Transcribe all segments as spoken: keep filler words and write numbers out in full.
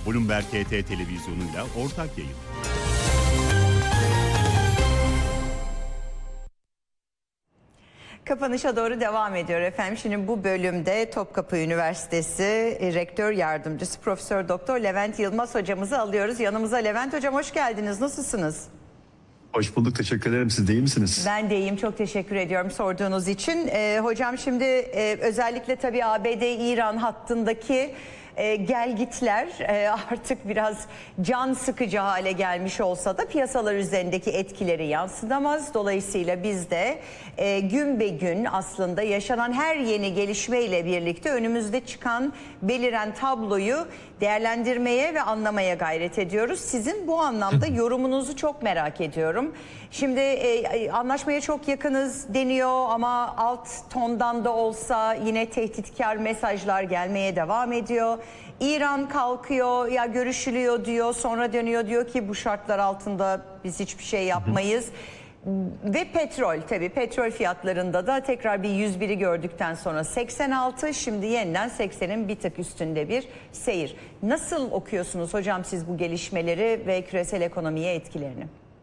Bloomberg H T televizyonuyla ortak yayın. Kapanışa doğru devam ediyor efendim. Şimdi bu bölümde Topkapı Üniversitesi Rektör Yardımcısı Profesör Doktor Levent Yılmaz hocamızı alıyoruz. Yanımıza Levent hocam, hoş geldiniz. Nasılsınız? Hoş bulduk. Teşekkür ederim. Siz de iyi misiniz? Ben de iyiyim. Çok teşekkür ediyorum sorduğunuz için. Ee, hocam şimdi e, özellikle tabii A B D-İran hattındaki e, gelgitler e, artık biraz can sıkıcı hale gelmiş olsa da piyasalar üzerindeki etkileri yansıtamaz. Dolayısıyla biz de e, gün be gün aslında yaşanan her yeni gelişmeyle birlikte önümüzde çıkan beliren tabloyu değerlendirmeye ve anlamaya gayret ediyoruz. Sizin bu anlamda yorumunuzu çok merak ediyorum. Şimdi e, anlaşmaya çok yakınız deniyor ama alt tondan da olsa yine tehditkar mesajlar gelmeye devam ediyor. İran kalkıyor, ya görüşülüyor diyor, sonra dönüyor diyor ki bu şartlar altında biz hiçbir şey yapmayız. Ve petrol, tabii petrol fiyatlarında da tekrar bir yüz biri gördükten sonra seksen altı, şimdi yeniden seksenin bir tık üstünde bir seyir. Nasıl okuyorsunuz hocam siz bu gelişmeleri ve küresel ekonomiye etkilerini?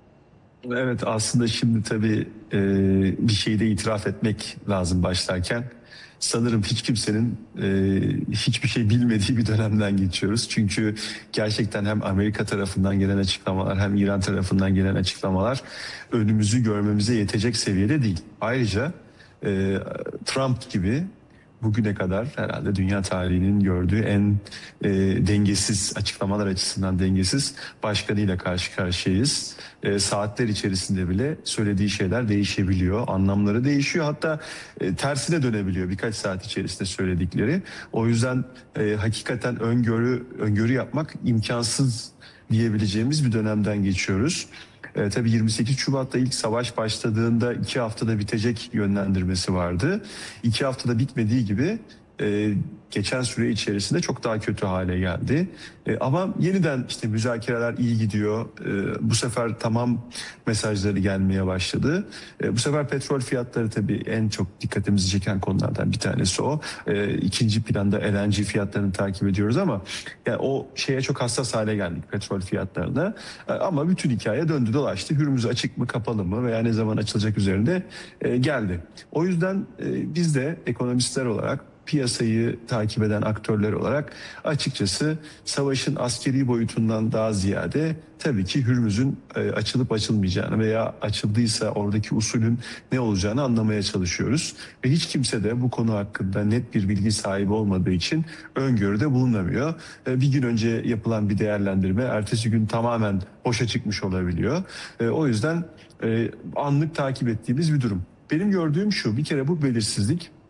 Evet, aslında şimdi tabii e, bir şeyde itiraf etmek lazım başlarken. Sanırım hiç kimsenin e, hiçbir şey bilmediği bir dönemden geçiyoruz. Çünkü gerçekten hem Amerika tarafından gelen açıklamalar hem İran tarafından gelen açıklamalar önümüzü görmemize yetecek seviyede değil. Ayrıca e, Trump gibi bugüne kadar herhalde dünya tarihinin gördüğü en e, dengesiz, açıklamalar açısından dengesiz başkanıyla karşı karşıyayız. E, saatler içerisinde bile söylediği şeyler değişebiliyor, anlamları değişiyor. Hatta e, tersine dönebiliyor birkaç saat içerisinde söyledikleri. O yüzden e, hakikaten öngörü öngörü yapmak imkansız diyebileceğimiz bir dönemden geçiyoruz. E, tabii yirmi sekiz Şubat'ta ilk savaş başladığında iki haftada bitecek yönlendirmesi vardı. İki haftada bitmediği gibi e, geçen süre içerisinde çok daha kötü hale geldi. E, ama yeniden işte müzakereler iyi gidiyor. E, bu sefer tamam mesajları gelmeye başladı. E, bu sefer petrol fiyatları tabii en çok dikkatimizi çeken konulardan bir tanesi o. E, ikinci planda L N G fiyatlarını takip ediyoruz ama yani o şeye çok hassas hale geldik, petrol fiyatlarına. E, ama bütün hikaye döndü dolaştı. Hürmüz açık mı kapalı mı veya ne zaman açılacak üzerinde e, geldi. O yüzden e, biz de ekonomistler olarak, piyasayı takip eden aktörler olarak açıkçası savaşın askeri boyutundan daha ziyade tabii ki Hürmüz'ün açılıp açılmayacağını veya açıldıysa oradaki usulün ne olacağını anlamaya çalışıyoruz. Ve hiç kimse de bu konu hakkında net bir bilgi sahibi olmadığı için öngörüde bulunamıyor. Bir gün önce yapılan bir değerlendirme ertesi gün tamamen boşa çıkmış olabiliyor. O yüzden anlık takip ettiğimiz bir durum. Benim gördüğüm şu: bir kere bu belirsizlik